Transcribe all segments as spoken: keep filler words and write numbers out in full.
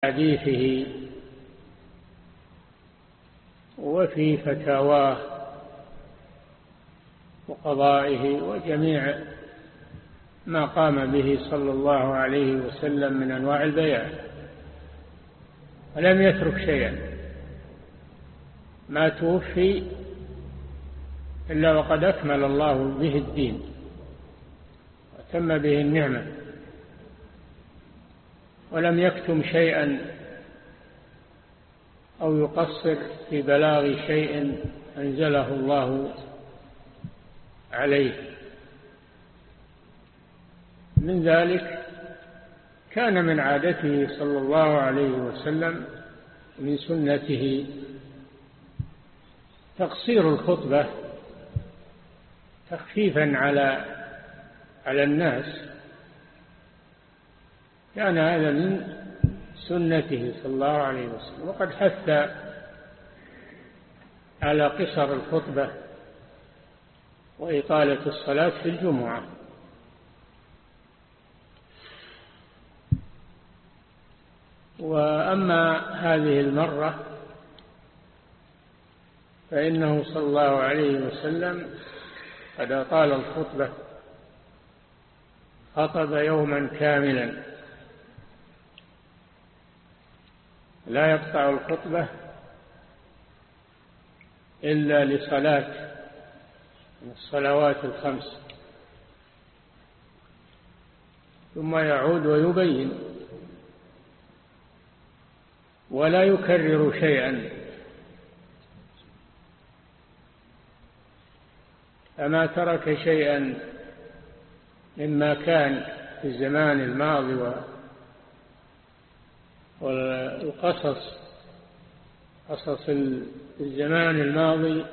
حديثه وفي فتاواه وقضائه وجميع ما قام به صلى الله عليه وسلم من أنواع البيان، ولم يترك شيئا، ما توفي إلا وقد أكمل الله به الدين وتم به النعمة، ولم يكتم شيئا أو يقصر في بلاغ شيء أنزله الله عليه. من ذلك كان من عادته صلى الله عليه وسلم من سنته تقصير الخطبة تخفيفا على على الناس، كان هذا من سنته صلى الله عليه وسلم، وقد حث على قصر الخطبة وإطالة الصلاة في الجمعة. وأما هذه المرة فإنه صلى الله عليه وسلم قد أطال الخطبة، خطب يوما كاملا لا يقطع الخطبة إلا لصلاة من الصلوات الخمس، ثم يعود ويبين ولا يكرر شيئا، فما ترك شيئا مما كان في الزمان الماضي والقصص قصص الزمان الماضي،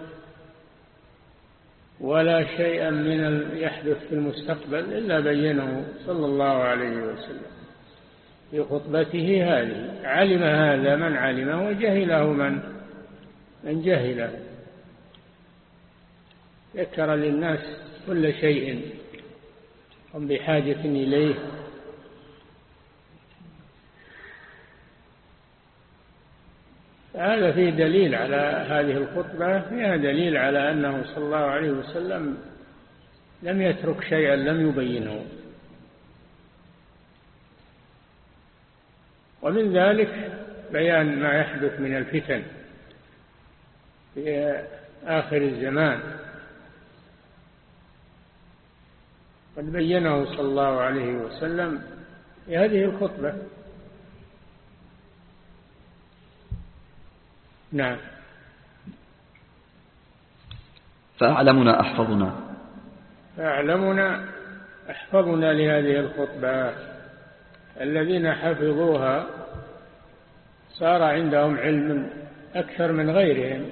ولا شيئا من يحدث في المستقبل إلا بينه صلى الله عليه وسلم في خطبته هذه. علم هذا من علمه وجهله من من جهله، ذكر للناس كل شيء هم بحاجة إليه. هذا فيه دليل على هذه الخطبة، فيها دليل على أنه صلى الله عليه وسلم لم يترك شيئا لم يبينه. ومن ذلك بيان ما يحدث من الفتن في آخر الزمان، قد بينه صلى الله عليه وسلم في هذه الخطبة. نعم. فأعلمنا أحفظنا فأعلمنا أحفظنا لهذه الخطبة، الذين حفظوها صار عندهم علم أكثر من غيرهم.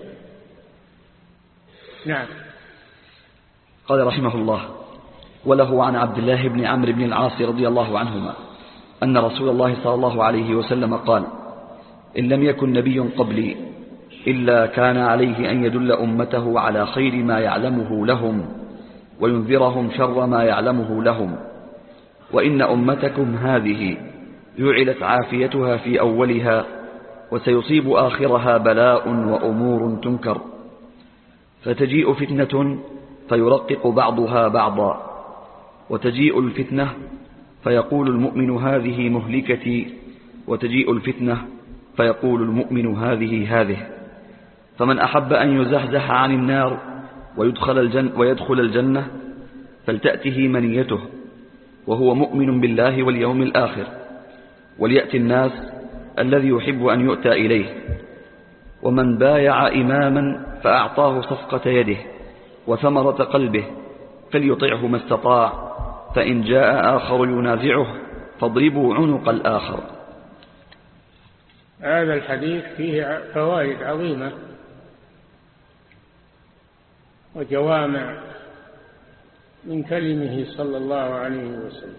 نعم. قال رحمه الله: وله عن عبد الله بن عمرو بن العاص رضي الله عنهما أن رسول الله صلى الله عليه وسلم قال: إن لم يكن نبي قبلي إلا كان عليه أن يدل أمته على خير ما يعلمه لهم وينذرهم شر ما يعلمه لهم، وإن أمتكم هذه جعلت عافيتها في أولها وسيصيب آخرها بلاء وأمور تنكر، فتجيء فتنة فيرقق بعضها بعضا، وتجيء الفتنة فيقول المؤمن هذه مهلكتي، وتجيء الفتنة فيقول المؤمن هذه هذه. فمن أحب أن يزحزح عن النار ويدخل الجنة, ويدخل الجنة فلتأته منيته وهو مؤمن بالله واليوم الآخر، وليأتي الناس الذي يحب أن يؤتى إليه. ومن بايع إماما فأعطاه صفقة يده وثمرة قلبه فليطعه ما استطاع، فإن جاء آخر ينازعه فاضربوا عنق الآخر. هذا الحديث فيه فوائد عظيمة وجوامع من كلمه صلى الله عليه وسلم.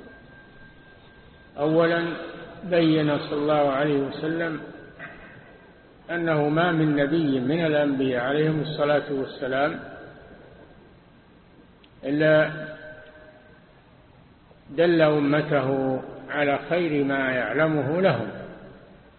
أولا بين صلى الله عليه وسلم أنه ما من نبي من الأنبياء عليهم الصلاة والسلام إلا دل أمته على خير ما يعلمه لهم،